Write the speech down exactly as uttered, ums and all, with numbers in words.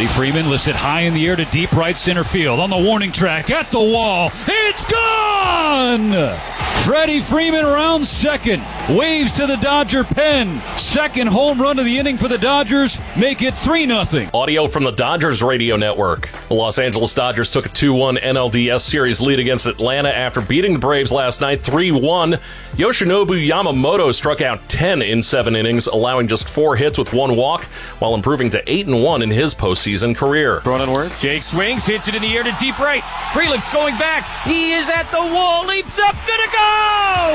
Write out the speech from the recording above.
Freddie Freeman lifts it high in the air to deep right center field. On the warning track, at the wall. It's gone! Freddie Freeman around second. Waves to the Dodger pen. Second home run of the inning for the Dodgers. Make it three nothing. Audio from the Dodgers radio network. The Los Angeles Dodgers took a two one N L D S series lead against Atlanta after beating the Braves last night three one. Yoshinobu Yamamoto struck out ten in seven innings, allowing just four hits with one walk, while improving to eight and one in his postseason career. Cronenworth, Jake swings, hits it in the air to deep right. Frelick's going back. He is at the wall, leaps up, gonna go!